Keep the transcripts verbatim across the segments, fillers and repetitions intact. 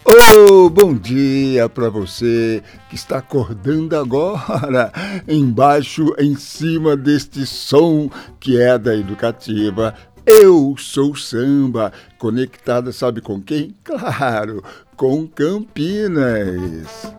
Oh, bom dia para você que está acordando agora, embaixo, em cima deste som que é da Educativa. Eu sou Samba, conectada, sabe com quem? Claro, com Campinas.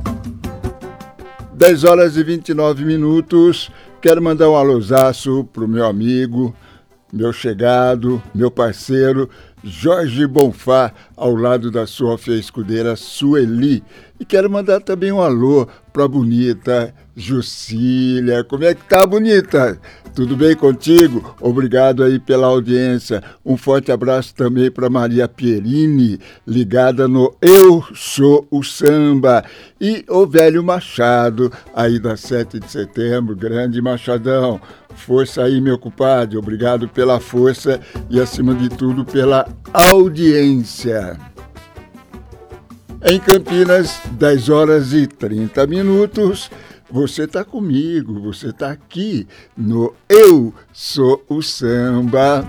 dez horas e vinte e nove minutos, quero mandar um alôzaço pro meu amigo, meu chegado, meu parceiro, Jorge Bonfá, ao lado da sua fia escudeira Sueli. E quero mandar também um alô pra bonita Jucília. Como é que tá, bonita? Tudo bem contigo? Obrigado aí pela audiência. Um forte abraço também para Maria Pierini, ligada no Eu Sou o Samba. E o velho Machado, aí da sete de setembro, grande Machadão. Força aí, meu compadre. Obrigado pela força e, acima de tudo, pela audiência. Em Campinas, dez horas e trinta minutos. Você está comigo, você está aqui no Eu Sou o Samba.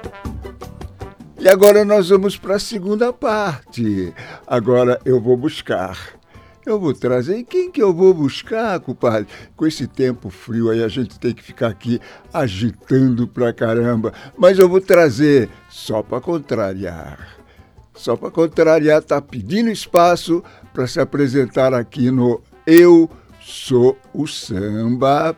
E agora nós vamos para a segunda parte. Agora eu vou buscar. Eu vou trazer. E quem que eu vou buscar, compadre? Com esse tempo frio aí, a gente tem que ficar aqui agitando pra caramba. Mas eu vou trazer só para contrariar. Só para contrariar, tá pedindo espaço para se apresentar aqui no Eu Sou o Samba.